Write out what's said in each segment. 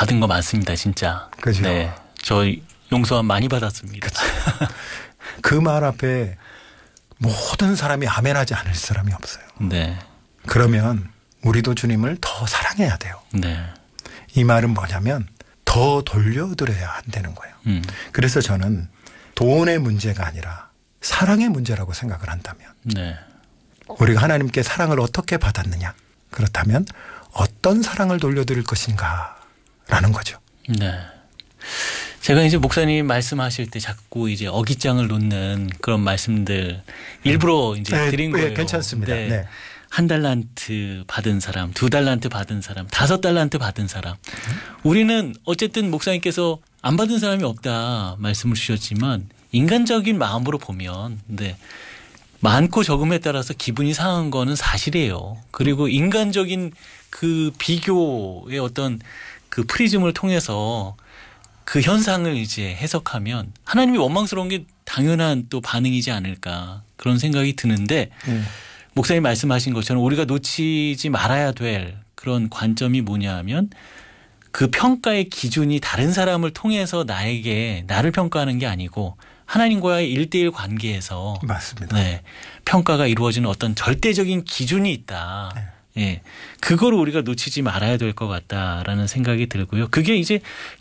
받은 거 많습니다, 진짜. 그죠. 네, 저 용서함 많이 받았습니다. 그 말 앞에 모든 사람이 아멘하지 않을 사람이 없어요. 네, 그러면 우리도 주님을 더 사랑해야 돼요. 네, 이 말은 뭐냐면 더 돌려드려야 한다는 거예요. 그래서 저는 돈의 문제가 아니라 사랑의 문제라고 생각을 한다면 네, 우리가 하나님께 사랑을 어떻게 받았느냐, 그렇다면 어떤 사랑을 돌려드릴 것인가라는 거죠. 네. 제가 이제 목사님 말씀하실 때 자꾸 이제 어깃장을 놓는 그런 말씀들 일부러 이제 네, 드린 거예요. 네, 괜찮습니다. 네. 네. 1달란트 받은 사람, 2달란트 받은 사람, 5달란트 받은 사람. 우리는 어쨌든 목사님께서 안 받은 사람이 없다 말씀을 주셨지만 인간적인 마음으로 보면 네. 많고 적음에 따라서 기분이 상한 거는 사실이에요. 그리고 인간적인 그 비교의 어떤 그 프리즘을 통해서 그 현상을 이제 해석하면 하나님이 원망스러운 게 당연한 또 반응이지 않을까 그런 생각이 드는데 목사님 말씀하신 것처럼 우리가 놓치지 말아야 될 그런 관점이 뭐냐 하면 그 평가의 기준이 다른 사람을 통해서 나를 평가하는 게 아니고 하나님과의 1대1 관계에서 맞습니다. 네, 평가가 이루어지는 어떤 절대적인 기준이 있다. 네. 예, 그거를 우리가 놓치지 말아야 될 것 같다라는 생각이 들고요. 그게 이제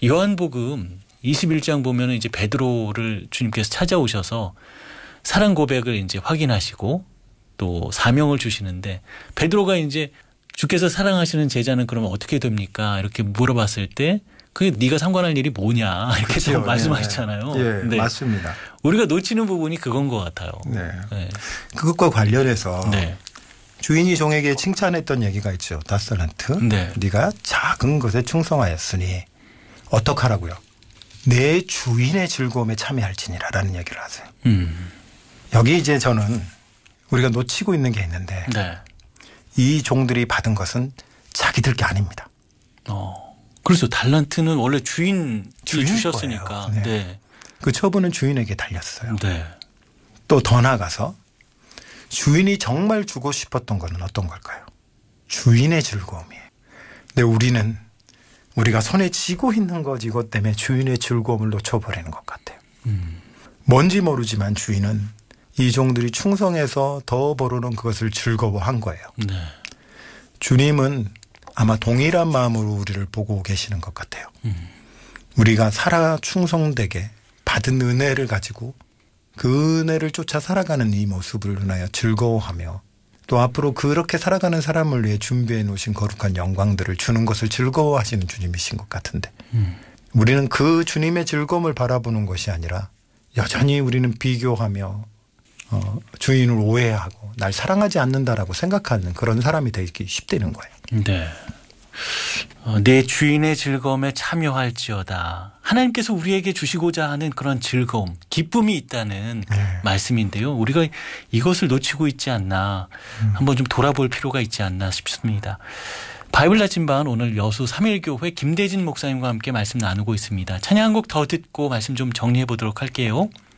요한복음 21장 보면은 이제 베드로를 주님께서 찾아오셔서 사랑 고백을 이제 확인하시고 또 사명을 주시는데 베드로가 이제 주께서 사랑하시는 제자는 그러면 어떻게 됩니까? 이렇게 물어봤을 때 그게 네가 상관할 일이 뭐냐 이렇게 또 말씀하시잖아요. 예, 네. 맞습니다. 우리가 놓치는 부분이 그건 것 같아요. 네. 네. 그것과 관련해서 네. 주인이 종에게 칭찬했던 얘기가 있죠. 5달란트. 네. 네가 작은 것에 충성하였으니 어떡하라고요? 내 주인의 즐거움에 참여할지니라라는 얘기를 하세요. 여기 이제 저는 우리가 놓치고 있는 게 있는데 네. 이 종들이 받은 것은 자기들 게 아닙니다. 그래서 달란트는 원래 주인이 주인 주셨으니까. 거예요. 네. 네. 그 처분은 주인에게 달렸어요. 네. 또 더 나아가서 주인이 정말 주고 싶었던 것은 어떤 걸까요? 주인의 즐거움이에요. 근데 우리가 손에 쥐고 있는 것 이것 때문에 주인의 즐거움을 놓쳐버리는 것 같아요. 뭔지 모르지만 주인은 이 종들이 충성해서 더 벌어놓은 그것을 즐거워한 거예요. 네. 주님은 아마 동일한 마음으로 우리를 보고 계시는 것 같아요. 우리가 살아 충성되게 받은 은혜를 가지고 그 은혜를 쫓아 살아가는 이 모습을 인하여 즐거워하며 또 앞으로 그렇게 살아가는 사람을 위해 준비해 놓으신 거룩한 영광들을 주는 것을 즐거워하시는 주님이신 것 같은데 우리는 그 주님의 즐거움을 바라보는 것이 아니라 여전히 우리는 비교하며 주인을 오해하고 날 사랑하지 않는다라고 생각하는 그런 사람이 되기 쉽다는 거예요. 네. 내 주인의 즐거움에 참여할지어다. 하나님께서 우리에게 주시고자 하는 그런 즐거움, 기쁨이 있다는 말씀인데요. 우리가 이것을 놓치고 있지 않나 한번 좀 돌아볼 필요가 있지 않나 싶습니다. 바이블 나침반 오늘 여수 3일교회 김대진 목사님과 함께 말씀 나누고 있습니다. 찬양 한 곡 더 듣고 말씀 좀 정리해 보도록 할게요.